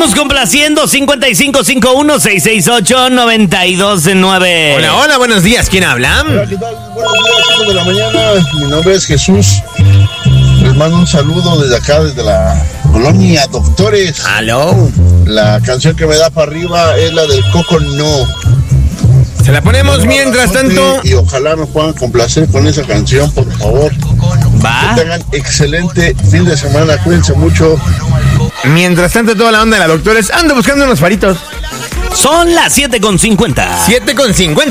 seguimos complaciendo. 5551-668-9209. Hola, hola, buenos días. ¿Quién habla? Hola, ¿qué tal? Buenos días, 5 de la mañana. Mi nombre es Jesús. Les mando un saludo desde acá, desde la colonia Doctores. Aló. La canción que me da para arriba es la del Coco No. Se la ponemos mientras tanto. Y ojalá me puedan complacer con esa canción, por favor. Va. Que tengan excelente fin de semana. Cuídense mucho. Mientras tanto, toda la onda de la Doctores anda buscando unos faritos. Son las 7:50. 7:50.